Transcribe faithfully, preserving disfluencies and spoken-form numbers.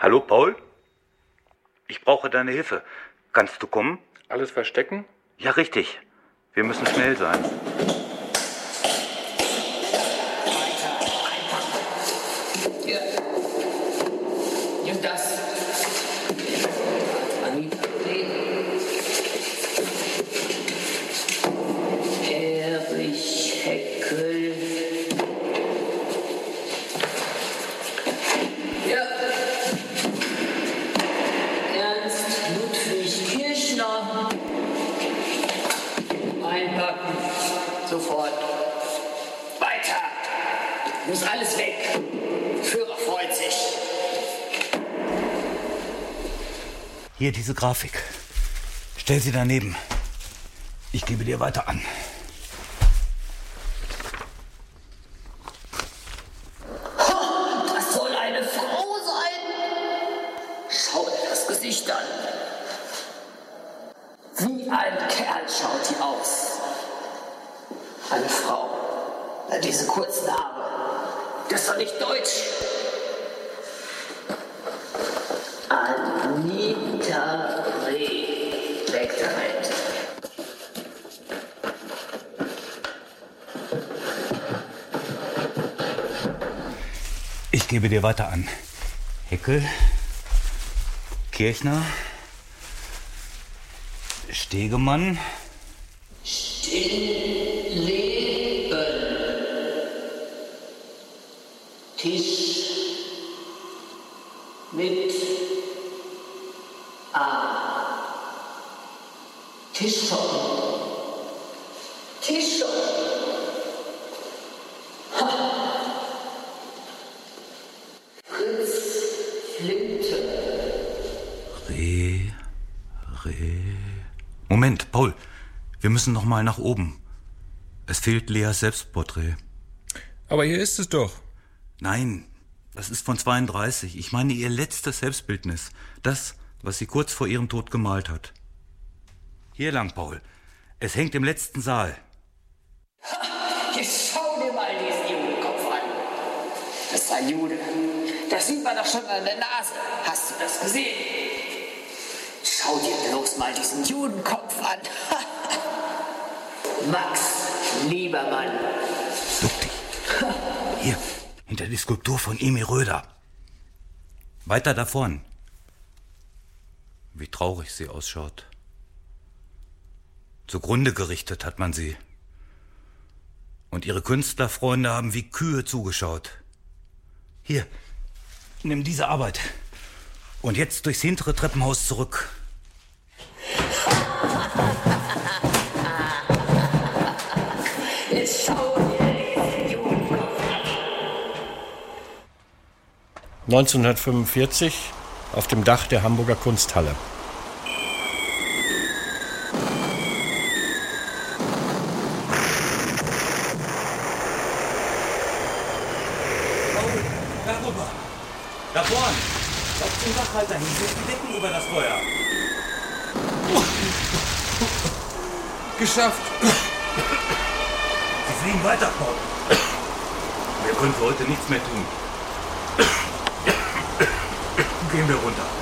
Hallo, Paul? Ich brauche deine Hilfe. Kannst du kommen? Alles verstecken? Ja, richtig. Wir müssen schnell sein. Hier. Nimm das. Anita. Erich Heckel. Ja. Ernst Ludwig Kirchner. Einpacken. Sofort. Weiter. Muss alles weg. Führer freut sich. Hier diese Grafik. Stell sie daneben. Ich gebe dir weiter an. Das soll eine Frau sein. Schau dir das Gesicht an. Wie ein Kerl schaut die aus. Eine Frau. Diese kurzen Haare. Das ist doch nicht deutsch. Anita Reh. Weg damit. Ich gebe dir weiter an. Heckel, Kirchner, Stegemann. Stillleben. Tisch mit A. Tischschoppen. Tischschoppen. Fritz Flinte. Reh, Reh. Moment, Paul. Wir müssen noch mal nach oben. Es fehlt Leas Selbstporträt. Aber hier ist es doch. Nein, das ist von zweiunddreißig. Ich meine ihr letztes Selbstbildnis. Das, was sie kurz vor ihrem Tod gemalt hat. Hier lang, Paul. Es hängt im letzten Saal. Jetzt schau dir mal diesen Judenkopf an. Das ist ein Jude. Das sieht man doch schon an der Nase. Hast du das gesehen? Schau dir bloß mal diesen Judenkopf an. Max Liebermann. Duck dich. Hier, hinter die Skulptur von Emil Röder. Weiter da vorn. Wie traurig sie ausschaut. Zugrunde gerichtet hat man sie. Und ihre Künstlerfreunde haben wie Kühe zugeschaut. Hier, nimm diese Arbeit. Und jetzt durchs hintere Treppenhaus zurück. Jetzt schau dir diesen Judenkopf an. neunzehnhundertfünfundvierzig auf dem Dach der Hamburger Kunsthalle. Darüber. Da vorn. Auf den Dachhalter hin. Die Decken über das Feuer. Geschafft. Sie fliegen weiter, Paul. Wir können für heute nichts mehr tun. Gehen wir runter.